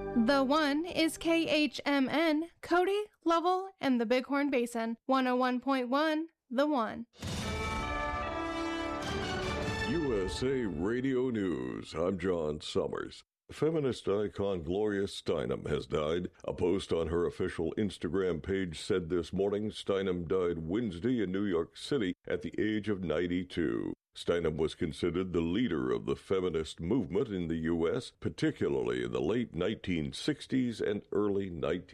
The One is KHMN, Cody, Lovell, and the Bighorn Basin. 101.1, The One. USA Radio News. I'm John Summers. Feminist icon Gloria Steinem has died. A post on her official Instagram page said this morning Steinem died Wednesday in New York City at the age of 92. Steinem was considered the leader of the feminist movement in the U.S., particularly in the late 1960s and early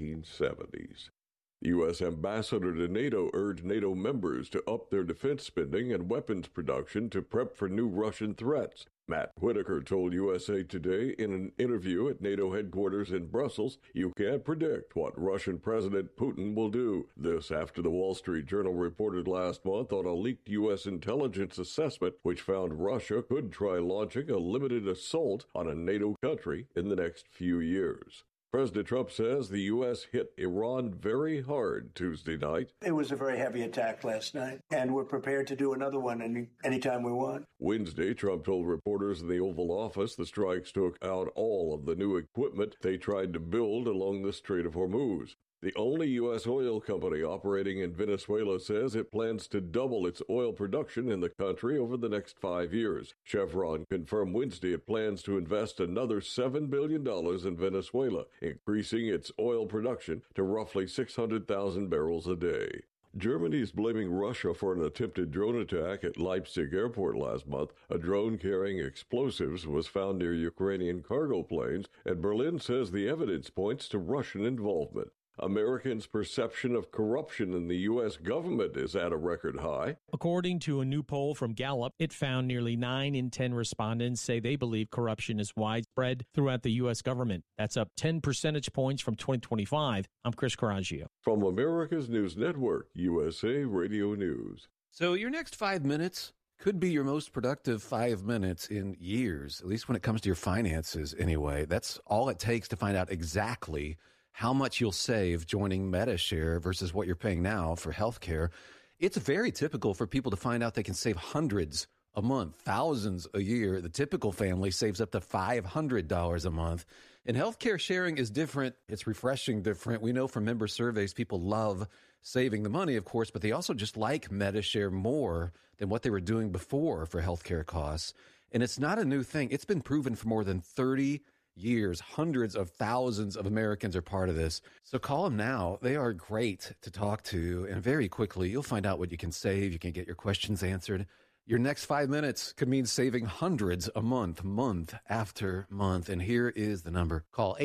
1970s. The U.S. ambassador to NATO urged NATO members to up their defense spending and weapons production to prep for new Russian threats. Matt Whitaker told USA Today in an interview at NATO headquarters in Brussels, "You can't predict what Russian President Putin will do." This after the Wall Street Journal reported last month on a leaked U.S. intelligence assessment which found Russia could try launching a limited assault on a NATO country in the next few years. President Trump says the U.S. hit Iran very hard Tuesday night. It was a very heavy attack last night, and we're prepared to do another one anytime we want. Wednesday, Trump told reporters in the Oval Office the strikes took out all of the new equipment they tried to build along the Strait of Hormuz. The only U.S. oil company operating in Venezuela says it plans to double its oil production in the country over the next 5 years. Chevron confirmed Wednesday it plans to invest another $7 billion in Venezuela, increasing its oil production to roughly 600,000 barrels a day. Germany is blaming Russia for an attempted drone attack at Leipzig airport last month. A drone carrying explosives was found near Ukrainian cargo planes, and Berlin says the evidence points to Russian involvement. Americans' perception of corruption in the U.S. government is at a record high. According to a new poll from Gallup, it found nearly 9 in 10 respondents say they believe corruption is widespread throughout the U.S. government. That's up 10 percentage points from 2025. I'm Chris Coraggio. From America's News Network, USA Radio News. So your next 5 minutes could be your most productive 5 minutes in years, at least when it comes to your finances anyway. That's all it takes to find out exactly how much you'll save joining Medi-Share versus what you're paying now for health care. It's very typical for people to find out they can save hundreds a month, thousands a year. The typical family saves up to $500 a month. And healthcare sharing is different. It's refreshing different. We know from member surveys, people love saving the money, of course, but they also just like Medi-Share more than what they were doing before for healthcare costs. And it's not a new thing. It's been proven for more than 30 years. Hundreds of thousands of Americans are part of this. So call them now. They are great to talk to. And very quickly, you'll find out what you can save. You can get your questions answered. Your next 5 minutes could mean saving hundreds a month, month after month. And here is the number. Call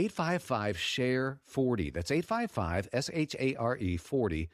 855-SHARE-40. That's 855-SHARE 40.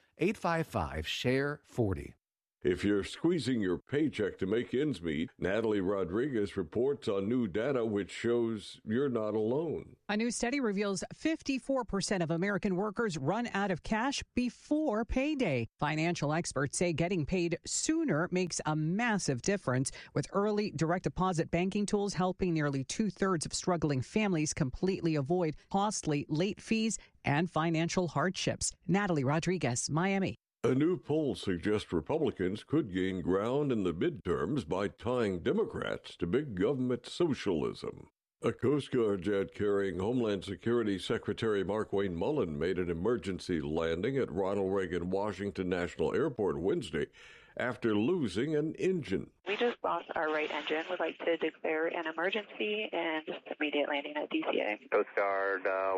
855-SHARE-40. If you're squeezing your paycheck to make ends meet, Natalie Rodriguez reports on new data which shows you're not alone. A new study reveals 54% of American workers run out of cash before payday. Financial experts say getting paid sooner makes a massive difference, with early direct deposit banking tools helping nearly 2/3 of struggling families completely avoid costly late fees and financial hardships. Natalie Rodriguez, Miami. A new poll suggests Republicans could gain ground in the midterms by tying Democrats to big government socialism. A Coast Guard jet carrying Homeland Security Secretary Markwayne Mullin made an emergency landing at Ronald Reagan Washington National Airport Wednesday after losing an engine. We just lost our right engine. We'd like to declare an emergency and just immediate landing at DCA. Coast Guard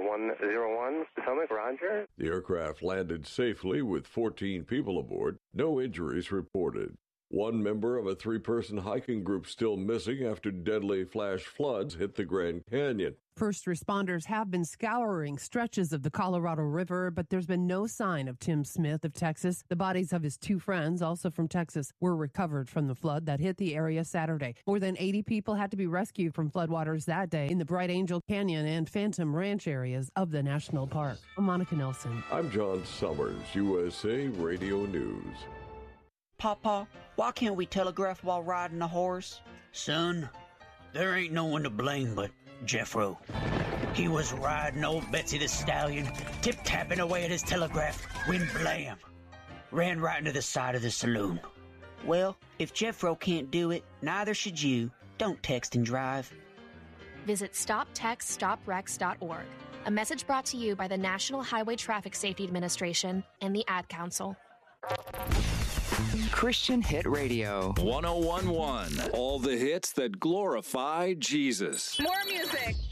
101, Potomac, roger. The aircraft landed safely with 14 people aboard. No injuries reported. One member of a 3-person hiking group still missing after deadly flash floods hit the Grand Canyon. First responders have been scouring stretches of the Colorado River, but there's been no sign of Tim Smith of Texas. The bodies of his 2 friends, also from Texas, were recovered from the flood that hit the area Saturday. More than 80 people had to be rescued from floodwaters that day in the Bright Angel Canyon and Phantom Ranch areas of the national park. I'm Monica Nelson. I'm John Summers, USA Radio News. Papa, why can't we telegraph while riding a horse? Son, there ain't no one to blame but Jeffro. He was riding old Betsy the Stallion, tip-tapping away at his telegraph, when blam! Ran right into the side of the saloon. Well, if Jeffro can't do it, neither should you. Don't text and drive. visit stoptextsstopwrecks.org. A message brought to you by the National Highway Traffic Safety Administration and the Ad Council. Christian Hit Radio 101.1. All the hits that glorify Jesus. More music.